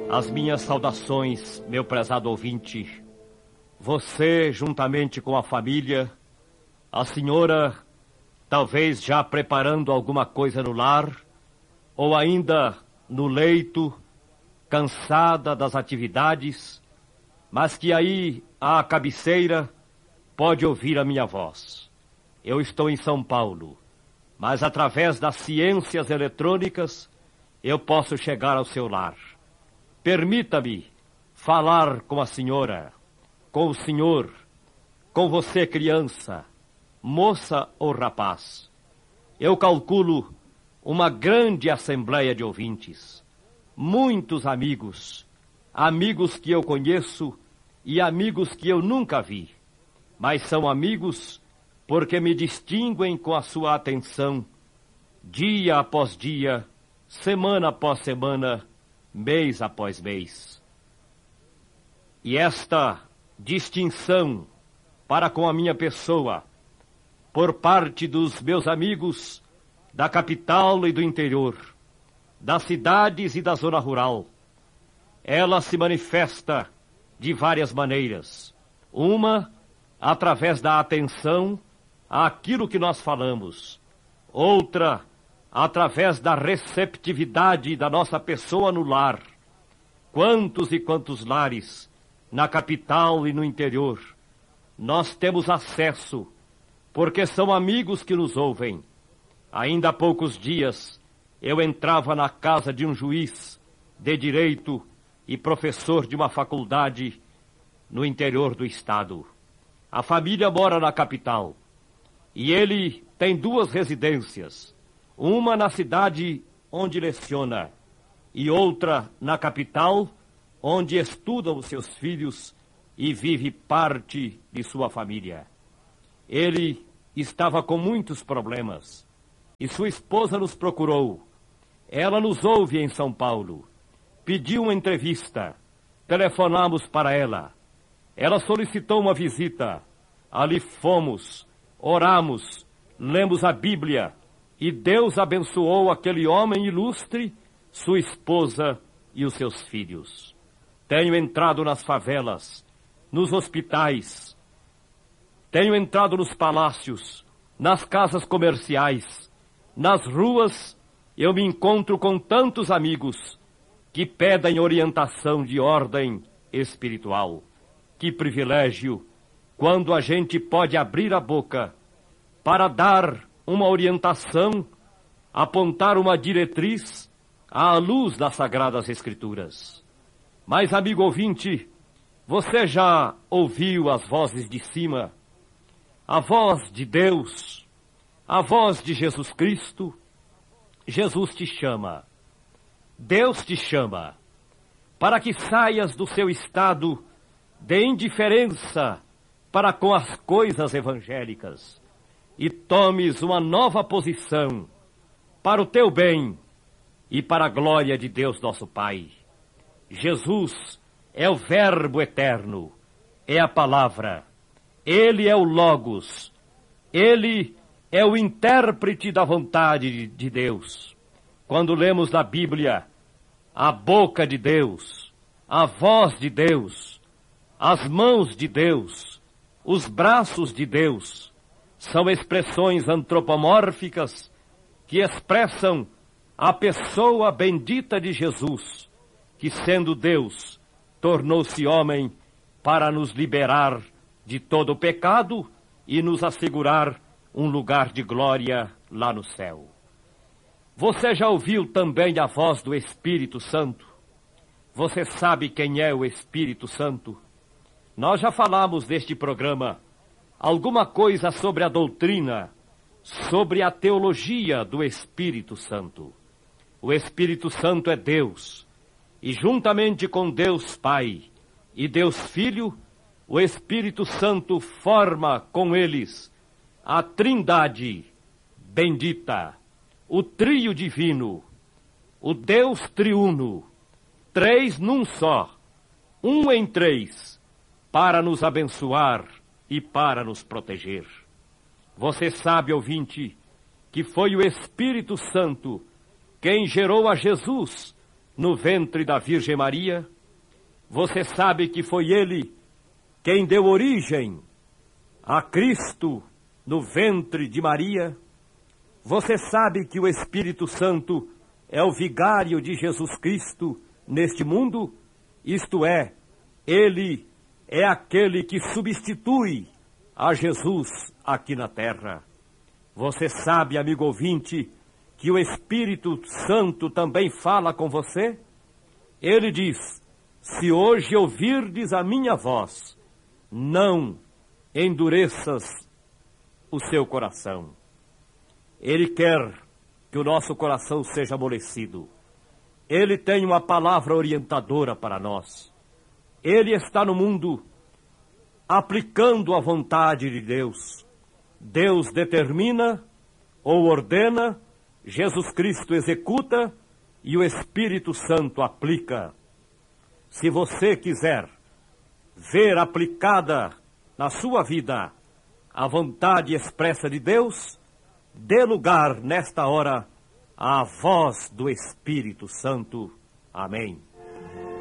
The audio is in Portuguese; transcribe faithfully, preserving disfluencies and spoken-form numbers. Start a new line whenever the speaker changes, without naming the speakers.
As minhas saudações, meu prezado ouvinte. Você, juntamente com a família, a senhora, talvez já preparando alguma coisa no lar, ou ainda no leito, cansada das atividades, mas que aí, à cabeceira, pode ouvir a minha voz. Eu estou em São Paulo, mas através das ciências eletrônicas, eu posso chegar ao seu lar. Permita-me falar com a senhora, com o senhor, com você, criança, moça ou rapaz. Eu calculo uma grande assembleia de ouvintes, muitos amigos, amigos que eu conheço e amigos que eu nunca vi, mas são amigos porque me distinguem com a sua atenção, dia após dia, semana após semana, mês após mês. E esta distinção para com a minha pessoa, por parte dos meus amigos da capital e do interior, das cidades e da zona rural, ela se manifesta de várias maneiras. Uma, através da atenção àquilo que nós falamos. Outra, através da receptividade da nossa pessoa no lar. Quantos e quantos lares, na capital e no interior, nós temos acesso, porque são amigos que nos ouvem. Ainda há poucos dias, eu entrava na casa de um juiz de direito e professor de uma faculdade no interior do estado. A família mora na capital, e ele tem duas residências, uma na cidade onde leciona e outra na capital, onde estudam os seus filhos e vive parte de sua família. Ele estava com muitos problemas e sua esposa nos procurou. Ela nos ouve em São Paulo. Pediu uma entrevista. Telefonamos para ela. Ela solicitou uma visita. Ali fomos, oramos, lemos a Bíblia e Deus abençoou aquele homem ilustre, sua esposa e os seus filhos. Tenho entrado nas favelas, nos hospitais, tenho entrado nos palácios, nas casas comerciais, nas ruas. Eu me encontro com tantos amigos que pedem orientação de ordem espiritual. Que privilégio quando a gente pode abrir a boca para dar uma orientação, apontar uma diretriz à luz das Sagradas Escrituras. Mas, amigo ouvinte, você já ouviu as vozes de cima? A voz de Deus, a voz de Jesus Cristo. Jesus te chama, Deus te chama, para que saias do seu estado de indiferença para com as coisas evangélicas e tomes uma nova posição para o teu bem e para a glória de Deus nosso Pai. Jesus é o Verbo eterno, é a palavra, Ele é o Logos, Ele é o intérprete da vontade de Deus. Quando lemos na Bíblia a boca de Deus, a voz de Deus, as mãos de Deus, os braços de Deus, são expressões antropomórficas que expressam a pessoa bendita de Jesus, que sendo Deus, tornou-se homem para nos liberar de todo o pecado e nos assegurar um lugar de glória lá no céu. Você já ouviu também a voz do Espírito Santo? Você sabe quem é o Espírito Santo? Nós já falamos neste programa alguma coisa sobre a doutrina, sobre a teologia do Espírito Santo. O Espírito Santo é Deus, e juntamente com Deus Pai e Deus Filho, o Espírito Santo forma com eles a Trindade bendita, o trio divino, o Deus triuno, três num só, um em três, para nos abençoar e para nos proteger. Você sabe, ouvinte, que foi o Espírito Santo quem gerou a Jesus no ventre da Virgem Maria, você sabe que foi ele quem deu origem a Cristo no ventre de Maria. Você sabe que o Espírito Santo é o vigário de Jesus Cristo neste mundo, isto é, ele é aquele que substitui a Jesus aqui na terra. Você sabe, amigo ouvinte, que o Espírito Santo também fala com você? Ele diz: se hoje ouvirdes a minha voz, não endureças o seu coração. Ele quer que o nosso coração seja amolecido. Ele tem uma palavra orientadora para nós. Ele está no mundo aplicando a vontade de Deus. Deus determina ou ordena, Jesus Cristo executa e o Espírito Santo aplica. Se você quiser ver aplicada na sua vida a vontade expressa de Deus, dê lugar nesta hora à voz do Espírito Santo. Amém.